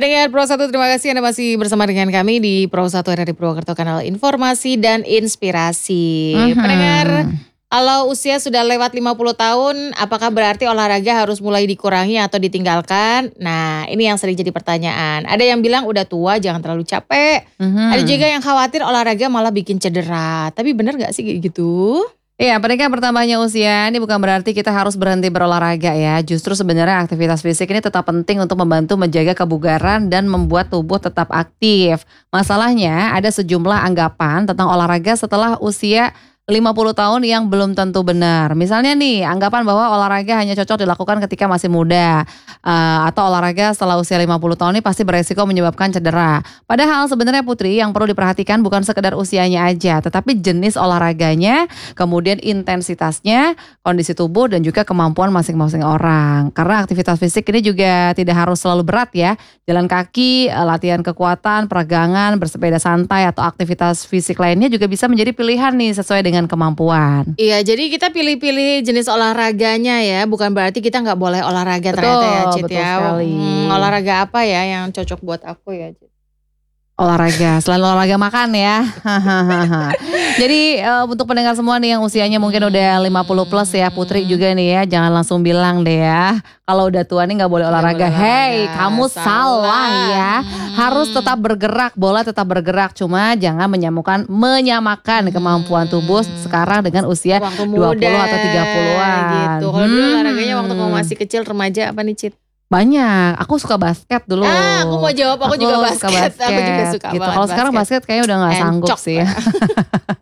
Pendengar Pro 1, terima kasih Anda masih bersama dengan kami di Pro 1 RRI Purwokerto, kanal informasi dan inspirasi. Pendengar, Mhm. kalau usia sudah lewat 50 tahun, apakah berarti olahraga harus mulai dikurangi atau ditinggalkan? Nah, ini yang sering jadi pertanyaan. Ada yang bilang udah tua jangan terlalu capek. Ada juga Mhm. yang khawatir olahraga malah bikin cedera. Tapi bener gak sih kayak gitu? Iya, peningkatan bertambahnya usia ini bukan berarti kita harus berhenti berolahraga ya. Justru sebenarnya aktivitas fisik ini tetap penting untuk membantu menjaga kebugaran dan membuat tubuh tetap aktif. Masalahnya ada sejumlah anggapan tentang olahraga setelah usia 50 tahun yang belum tentu benar. Misalnya nih, anggapan bahwa olahraga hanya cocok dilakukan ketika masih muda. Atau olahraga setelah usia 50 tahun ini pasti beresiko menyebabkan cedera. Padahal sebenarnya Putri, yang perlu diperhatikan bukan sekedar usianya aja, tetapi jenis olahraganya, kemudian intensitasnya, kondisi tubuh dan juga kemampuan masing-masing orang. Karena aktivitas fisik ini juga tidak harus selalu berat ya. Jalan kaki, latihan kekuatan, peregangan, bersepeda santai atau aktivitas fisik lainnya juga bisa menjadi pilihan nih sesuai dengan kemampuan. Iya, jadi kita pilih-pilih jenis olahraganya ya, bukan berarti kita nggak boleh olahraga ternyata ya, Betul, Cit betul ya. sekali. Olahraga apa ya yang cocok buat aku ya, Cit? Olahraga, selain olahraga makan ya. Jadi, untuk pendengar semua nih yang usianya mungkin udah 50 plus ya, Putri juga nih ya, jangan langsung bilang deh ya, kalau udah tua nih nggak boleh Nggak boleh olahraga. Hei, olahraga, kamu salah salah. ya. Harus tetap bergerak, bola tetap bergerak, cuma jangan menyamakan kemampuan tubuh sekarang dengan usia Waktu 20 muda atau 30-an. gitu. Kalau dulu olahraganya waktu kamu masih kecil remaja apa nih, Cit? Banyak, aku suka basket dulu. Aku mau jawab, aku juga Aku suka basket. Aku juga basket suka gitu. banget Kalau sekarang basket. basket kayaknya udah nggak sanggup Encok sih. lah.